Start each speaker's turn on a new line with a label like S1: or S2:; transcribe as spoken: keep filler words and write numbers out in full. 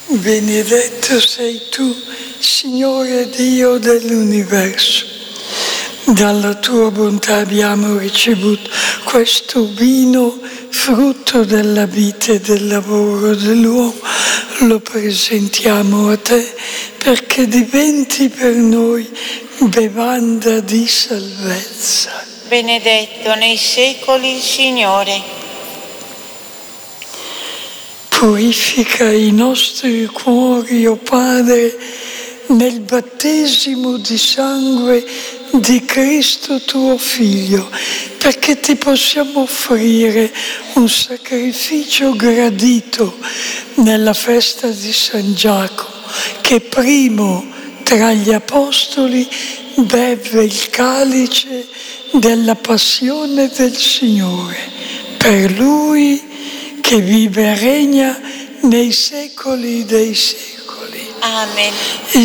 S1: Benedetto sei tu, Signore Dio dell'universo. Dalla tua bontà abbiamo ricevuto questo vino, frutto della vita e del lavoro dell'uomo. Lo presentiamo a te perché diventi per noi bevanda di salvezza.
S2: Benedetto nei secoli, Signore.
S1: Purifica i nostri cuori, o Padre, nel battesimo di sangue di Cristo tuo Figlio, perché ti possiamo offrire un sacrificio gradito nella festa di San Giacomo, che primo tra gli apostoli beve il calice della passione del Signore. Per Lui che vive e regna nei secoli dei secoli.
S2: Amen.